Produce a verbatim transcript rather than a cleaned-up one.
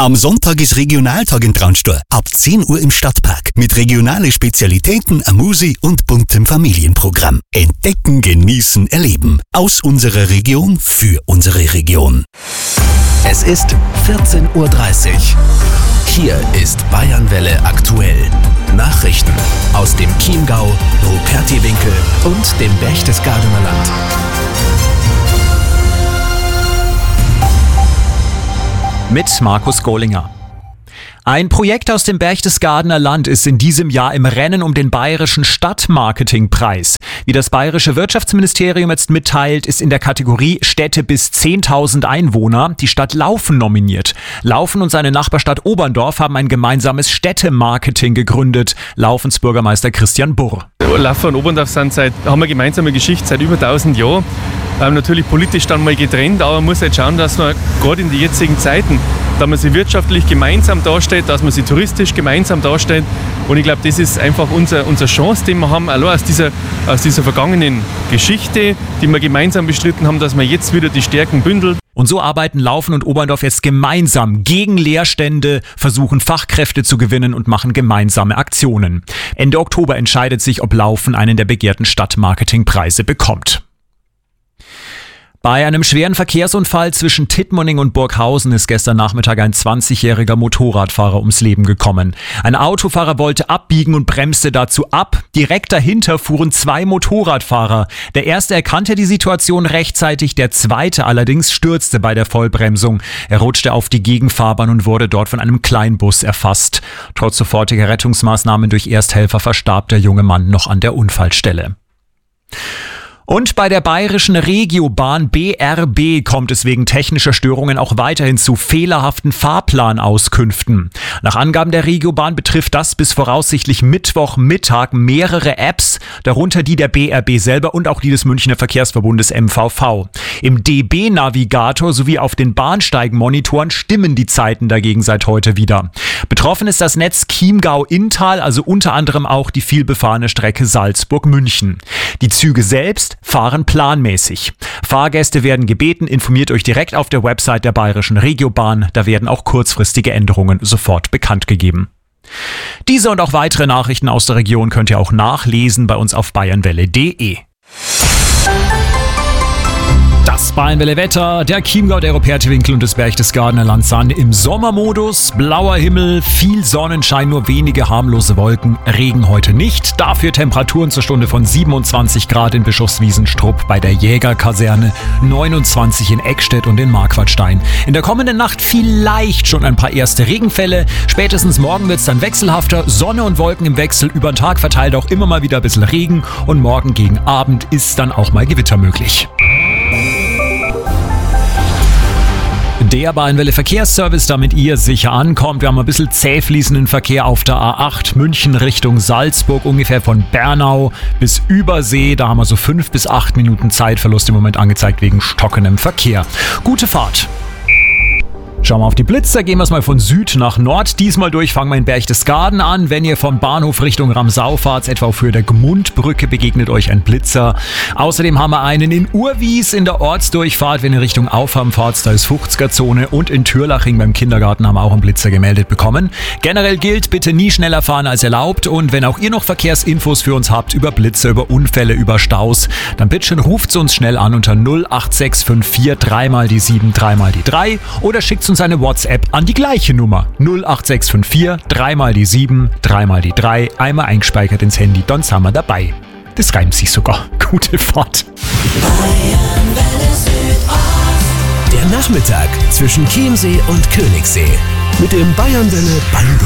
Am Sonntag ist Regionaltag in Traunstein. Ab zehn Uhr im Stadtpark. Mit regionalen Spezialitäten, einer Musik und buntem Familienprogramm. Entdecken, genießen, erleben. Aus unserer Region für unsere Region. Es ist vierzehn Uhr dreißig. Hier ist Bayernwelle aktuell. Nachrichten aus dem Chiemgau, Rupertiwinkel und dem Berchtesgadener Land. Mit Markus Gohlinger. Ein Projekt aus dem Berchtesgadener Land ist in diesem Jahr im Rennen um den Bayerischen Stadtmarketingpreis. Wie das Bayerische Wirtschaftsministerium jetzt mitteilt, ist in der Kategorie Städte bis zehntausend Einwohner die Stadt Laufen nominiert. Laufen und seine Nachbarstadt Oberndorf haben ein gemeinsames Städtemarketing gegründet. Laufens Bürgermeister Christian Burr. Laufen und Oberndorf sind seit, haben eine gemeinsame Geschichte seit über tausend Jahren. Ähm, natürlich politisch dann mal getrennt, aber man muss halt schauen, dass man gerade in den jetzigen Zeiten, dass man sich wirtschaftlich gemeinsam darstellt, dass man sich touristisch gemeinsam darstellt. Und ich glaube, das ist einfach unser, unsere Chance, die wir haben, allein aus dieser, aus dieser vergangenen Geschichte, die wir gemeinsam bestritten haben, dass wir jetzt wieder die Stärken bündeln. Und so arbeiten Laufen und Oberndorf jetzt gemeinsam gegen Leerstände, versuchen Fachkräfte zu gewinnen und machen gemeinsame Aktionen. Ende Oktober entscheidet sich, ob Laufen einen der begehrten Stadtmarketingpreise bekommt. Bei einem schweren Verkehrsunfall zwischen Tittmoning und Burghausen ist gestern Nachmittag ein zwanzigjähriger Motorradfahrer ums Leben gekommen. Ein Autofahrer wollte abbiegen und bremste dazu ab. Direkt dahinter fuhren zwei Motorradfahrer. Der erste erkannte die Situation rechtzeitig, der zweite allerdings stürzte bei der Vollbremsung. Er rutschte auf die Gegenfahrbahn und wurde dort von einem Kleinbus erfasst. Trotz sofortiger Rettungsmaßnahmen durch Ersthelfer verstarb der junge Mann noch an der Unfallstelle. Und bei der Bayerischen Regiobahn B R B kommt es wegen technischer Störungen auch weiterhin zu fehlerhaften Fahrplanauskünften. Nach Angaben der Regiobahn betrifft das bis voraussichtlich Mittwochmittag mehrere Apps, darunter die der B R B selber und auch die des Münchner Verkehrsverbundes M V V. Im D B-Navigator sowie auf den Bahnsteigmonitoren stimmen die Zeiten dagegen seit heute wieder. Betroffen ist das Netz Chiemgau-Inntal, also unter anderem auch die vielbefahrene Strecke Salzburg-München. Die Züge selbst fahren planmäßig. Fahrgäste werden gebeten, informiert euch direkt auf der Website der Bayerischen Regiobahn. Da werden auch kurzfristige Änderungen sofort bekannt gegeben. Diese und auch weitere Nachrichten aus der Region könnt ihr auch nachlesen bei uns auf bayernwelle punkt de. Das Bayernwelle Wetter, der Chiemgau, der Rupertiwinkel und das Berchtesgadener Land sind im Sommermodus. Blauer Himmel, viel Sonnenschein, nur wenige harmlose Wolken. Regen heute nicht. Dafür Temperaturen zur Stunde von siebenundzwanzig Grad in Bischofswiesenstrupp bei der Jägerkaserne, neunundzwanzig in Eckstedt und in Marquardstein. In der kommenden Nacht vielleicht schon ein paar erste Regenfälle. Spätestens morgen wird es dann wechselhafter. Sonne und Wolken im Wechsel, über den Tag verteilt auch immer mal wieder ein bisschen Regen. Und morgen gegen Abend ist dann auch mal Gewitter möglich. Der Bayernwelle Verkehrsservice, damit ihr sicher ankommt. Wir haben ein bisschen zäh fließenden Verkehr auf der A acht München Richtung Salzburg, ungefähr von Bernau bis Übersee. Da haben wir so fünf bis acht Minuten Zeitverlust im Moment angezeigt wegen stockendem Verkehr. Gute Fahrt! Schauen wir auf die Blitzer, gehen wir es mal von Süd nach Nord. Diesmal durch, fangen wir in Berchtesgaden an. Wenn ihr vom Bahnhof Richtung Ramsau fahrt, etwa auf Höhe der Gmundbrücke, begegnet euch ein Blitzer. Außerdem haben wir einen in Urwies in der Ortsdurchfahrt, wenn ihr Richtung Aufham fahrt, da ist fünfziger-Zone. Und in Türlaching beim Kindergarten haben wir auch einen Blitzer gemeldet bekommen. Generell gilt, bitte nie schneller fahren als erlaubt. Und wenn auch ihr noch Verkehrsinfos für uns habt über Blitzer, über Unfälle, über Staus, dann bitte schön ruft uns schnell an unter null acht sechs fünf vier drei mal die sieben, drei mal die drei oder schickt uns eine WhatsApp an die gleiche Nummer null acht sechs fünf vier drei mal die sieben, drei mal die drei, einmal eingespeichert ins Handy, dann sind wir dabei. Das reimt sich sogar. Gute Fahrt. Der Nachmittag zwischen Chiemsee und Königssee mit dem Bayernwelle Band.